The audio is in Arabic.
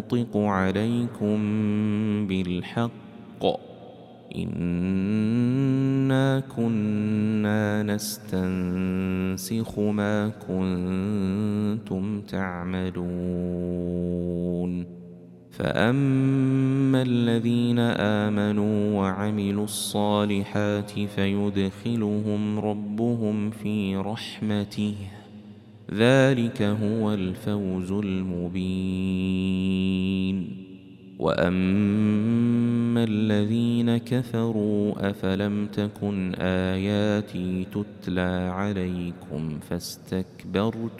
ننطق عليكم بالحق إنا كنا نستنسخ ما كنتم تعملون فأما الذين آمنوا وعملوا الصالحات فيدخلهم ربهم في رحمته ذلك هو الفوز المبين وأما الذين كفروا أفلم تكن آياتي تتلى عليكم